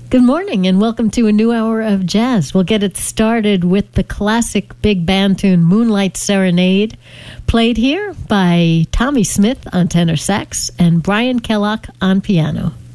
Good morning and welcome to a new hour of jazz. We'll get it started with the classic big band tune Moonlight Serenade, played here by Tommy Smith on tenor sax and Brian Kellogg on piano.